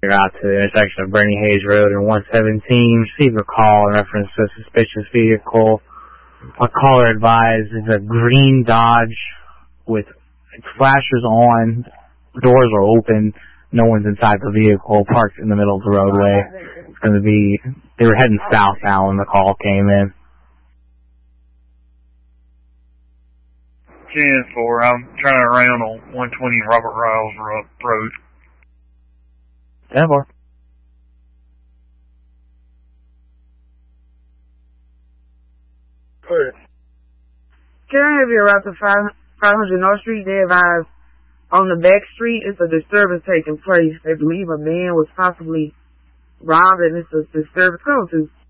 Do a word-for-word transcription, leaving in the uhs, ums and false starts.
Out to the intersection of Bernie Hayes Road and one seventeen. Received a call in reference to a suspicious vehicle. A caller advised it's a green Dodge with flashers on, doors are open, no one's inside the vehicle, parked in the middle of the roadway. It's going to be, they were heading south now when the call came in. ten four, I'm trying around on one twenty Robert Riles Road. ten four. Can I have you around to five hundred North Street? They advise on the back street it's a disturbance taking place. They believe a man was possibly robbed and it's a disturbance. Go to